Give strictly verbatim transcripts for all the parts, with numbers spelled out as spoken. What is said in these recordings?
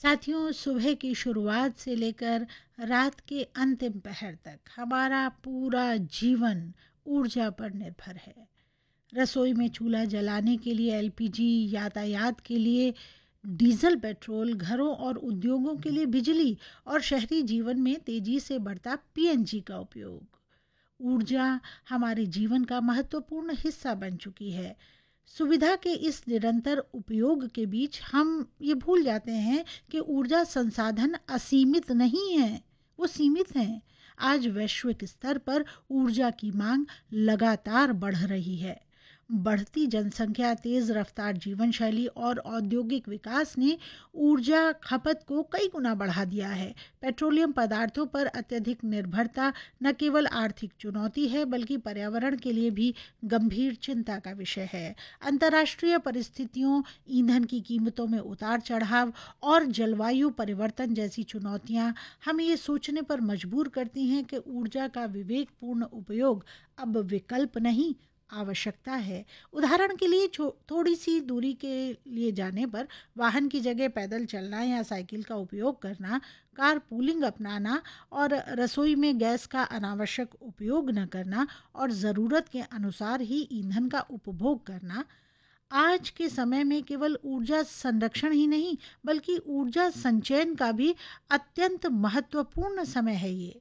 साथियों, सुबह की शुरुआत से लेकर रात के अंतिम पहर तक हमारा पूरा जीवन ऊर्जा पर निर्भर है। रसोई में चूल्हा जलाने के लिए एल पी जी, यातायात के लिए डीजल पेट्रोल, घरों और उद्योगों के लिए बिजली और शहरी जीवन में तेजी से बढ़ता पी एन जी का उपयोग। ऊर्जा हमारे जीवन का महत्वपूर्ण हिस्सा बन चुकी है। सुविधा के इस निरंतर उपयोग के बीच हम ये भूल जाते हैं कि ऊर्जा संसाधन असीमित नहीं है, वो सीमित हैं। आज वैश्विक स्तर पर ऊर्जा की मांग लगातार बढ़ रही है। बढ़ती जनसंख्या, तेज रफ्तार जीवन शैली और औद्योगिक विकास ने ऊर्जा खपत को कई गुना बढ़ा दिया है। पेट्रोलियम पदार्थों पर अत्यधिक निर्भरता न केवल आर्थिक चुनौती है बल्कि पर्यावरण के लिए भी गंभीर चिंता का विषय है। अंतर्राष्ट्रीय परिस्थितियों, ईंधन की कीमतों में उतार चढ़ाव और जलवायु परिवर्तन जैसी चुनौतियां हमें ये सोचने पर मजबूर करती हैं कि ऊर्जा का विवेकपूर्ण उपयोग अब विकल्प नहीं, आवश्यकता है। उदाहरण के लिए थोड़ी सी दूरी के लिए जाने पर वाहन की जगह पैदल चलना या साइकिल का उपयोग करना, कार पूलिंग अपनाना और रसोई में गैस का अनावश्यक उपयोग न करना और ज़रूरत के अनुसार ही ईंधन का उपभोग करना आज के समय में केवल ऊर्जा संरक्षण ही नहीं बल्कि ऊर्जा संचयन का भी अत्यंत महत्वपूर्ण समय है। ये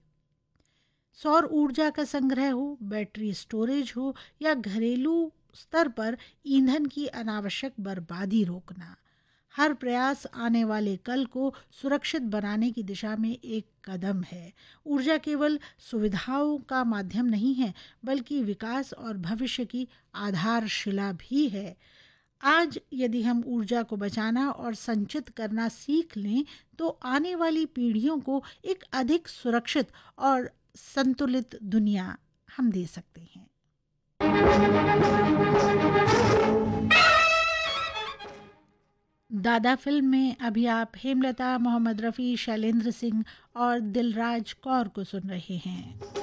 सौर ऊर्जा का संग्रह हो, बैटरी स्टोरेज हो या घरेलू स्तर पर ईंधन की अनावश्यक बर्बादी रोकना, हर प्रयास आने वाले कल को सुरक्षित बनाने की दिशा में एक कदम है। ऊर्जा केवल सुविधाओं का माध्यम नहीं है बल्कि विकास और भविष्य की आधारशिला भी है। आज यदि हम ऊर्जा को बचाना और संचित करना सीख लें तो आने वाली पीढ़ियों को एक अधिक सुरक्षित और संतुलित दुनिया हम दे सकते हैं। दादा फिल्म में अभी आप हेमलता, मोहम्मद रफ़ी, शैलेंद्र सिंह और दिलराज कौर को सुन रहे हैं।